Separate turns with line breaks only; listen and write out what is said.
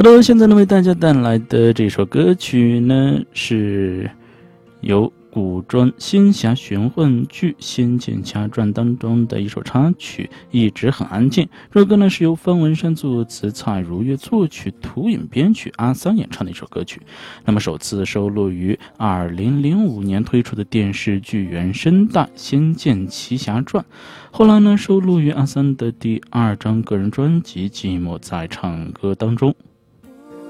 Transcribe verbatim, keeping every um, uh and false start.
好的，现在呢为大家带来的这首歌曲呢，是由古装仙侠玄幻剧《仙剑奇侠传》当中的一首插曲，一直很安静。这首歌呢是由方文山作词，蔡如月作曲，涂影编曲，阿桑演唱的一首歌曲。那么首次收录于二零零五年推出的电视剧原声带《仙剑奇侠传》，后来呢收录于阿桑的第二张个人专辑《寂寞在唱歌》当中。